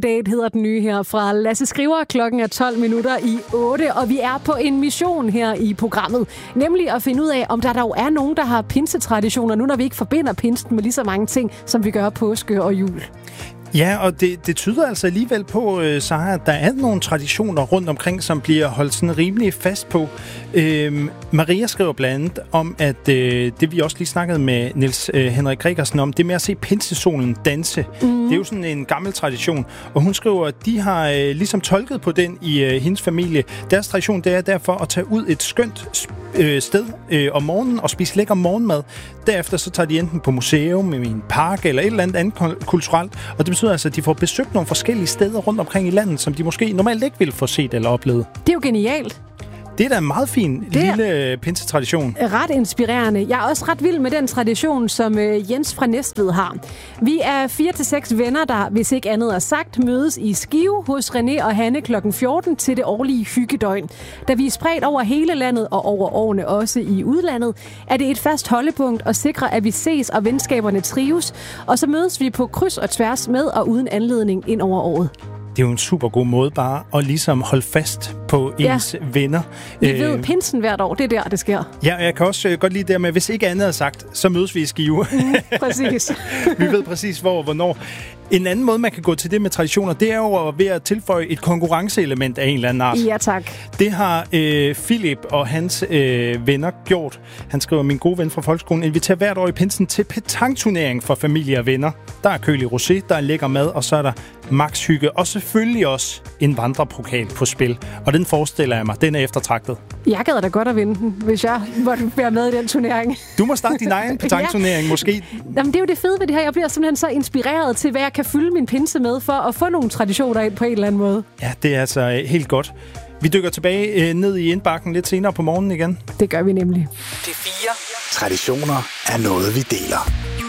Date hedder den nye her fra Lasse Skriver. Klokken er 7:12, og vi er på en mission her i programmet. Nemlig at finde ud af, om der dog er nogen, der har pinsetraditioner, nu når vi ikke forbinder pinsen med lige så mange ting, som vi gør påske og jul. Ja, og det tyder altså alligevel på, Sara, at der er nogle traditioner rundt omkring, som bliver holdt sådan rimelig fast på. Maria skriver blandt andet om, at det vi også lige snakkede med Niels Henrik Gregersen om, det med at se pinsesolen danse. Det er jo sådan en gammel tradition. Og hun skriver, at de har ligesom tolket på den i hendes familie. Deres tradition, det er derfor at tage ud et skønt sted om morgenen og spise lækker morgenmad. Derefter så tager de enten på museum, i en park eller et eller andet kulturelt. Og det betyder altså, at de får besøgt nogle forskellige steder rundt omkring i landet, som de måske normalt ikke ville få set eller oplevet. Det er jo genialt. Det er da en meget fin lille pinsetradition. Ret inspirerende. Jeg er også ret vild med den tradition, som Jens fra Næstved har. Vi er 4-6 venner, der, hvis ikke andet er sagt, mødes i Skive hos René og Hanne kl. 14 til det årlige hyggedøgn. Da vi er spredt over hele landet og over årene også i udlandet, er det et fast holdepunkt at sikre, at vi ses og venskaberne trives. Og så mødes vi på kryds og tværs med og uden anledning ind over året. Det er jo en super god måde bare at ligesom holde fast på ens venner. Vi ved pinsen hvert år, det er der, det sker. Ja, og jeg kan også godt lide det med, hvis ikke andet er sagt, så mødes vi i Skive. Præcis. Vi ved præcis hvor og hvornår. En anden måde, man kan gå til det med traditioner, det er jo ved at tilføje et konkurrenceelement af en eller anden art. Ja, tak. Det har Philip og hans venner gjort. Han skriver, min gode ven fra folkeskolen inviterer hvert år i pinsen til petangturnering for familie og venner. Der er kølig rosé, der er lækker mad, og så er der max hygge, og selvfølgelig også en vandrepokal på spil. Og den forestiller jeg mig, den er eftertragtet. Jeg gad da godt at vinde den, hvis jeg måtte være med i den turnering. Du må starte din egen petangturnering, måske. Jamen, det er jo det fede ved det her. Jeg bliver simpelthen så inspireret til, hvad jeg kan fylde min pinse med, for at få nogle traditioner ind på en eller anden måde. Ja, det er altså helt godt. Vi dykker tilbage ned i indbakken lidt senere på morgenen igen. Det gør vi nemlig. Det 4. Traditioner er noget, vi deler.